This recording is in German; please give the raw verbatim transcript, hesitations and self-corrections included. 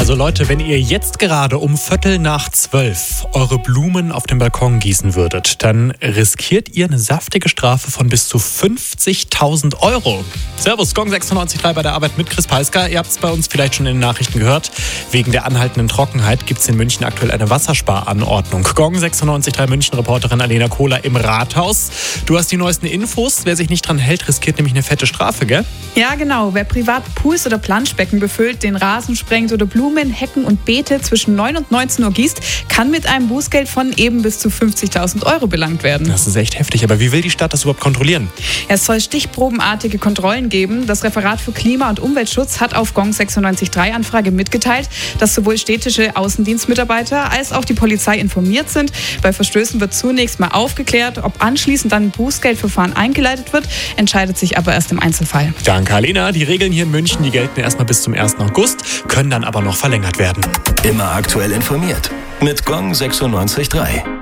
Also Leute, wenn ihr jetzt gerade um Viertel nach zwölf eure Blumen auf dem Balkon gießen würdet, dann riskiert ihr eine saftige Strafe von bis zu fünfzigtausend Euro. Servus, Gong sechsundneunzig Komma drei bei der Arbeit mit Chris Peisker. Ihr habt es bei uns vielleicht schon in den Nachrichten gehört. Wegen der anhaltenden Trockenheit gibt es in München aktuell eine Wassersparanordnung. Gong sechsundneunzig Komma drei München-Reporterin Alena Kohler im Rathaus. Du hast die neuesten Infos. Wer sich nicht dran hält, riskiert nämlich eine fette Strafe, gell? Ja, genau. Wer privat Pools oder Planschbecken befüllt, den Rasen sprengt oder Blumen, Hecken und Beete zwischen neun und neunzehn Uhr gießt, kann mit einem Bußgeld von eben bis zu fünfzigtausend Euro belangt werden. Das ist echt heftig. Aber wie will die Stadt das überhaupt kontrollieren? Es soll stichprobenartige Kontrollen geben. Das Referat für Klima- und Umweltschutz hat auf Gong sechsundneunzig Komma drei Anfrage mitgeteilt, dass sowohl städtische Außendienstmitarbeiter als auch die Polizei informiert sind. Bei Verstößen wird zunächst mal aufgeklärt. Ob anschließend dann ein Bußgeldverfahren eingeleitet wird, entscheidet sich aber erst im Einzelfall. Danke, Alena. Die Regeln hier in München, die gelten erstmal bis zum ersten August, können dann aber noch verlängert werden. Immer aktuell informiert mit Gong sechsundneunzig Komma drei.